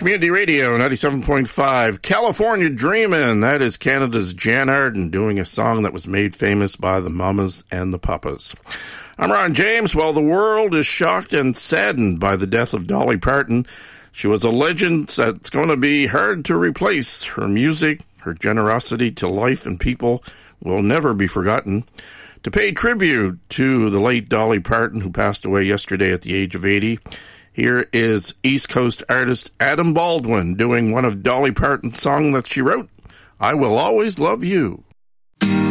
Community Radio 97.5, California Dreamin'. That is Canada's Jan Arden doing a song that was made famous by the Mamas and the Papas. I'm Ron James. Well, the world is shocked and saddened by the death of Dolly Parton. She was a legend that's going to be hard to replace. Her music, her generosity to life and people will never be forgotten. To pay tribute to the late Dolly Parton, who passed away yesterday at the age of 80, here is East Coast artist Adam Baldwin doing one of Dolly Parton's songs that she wrote, I Will Always Love You.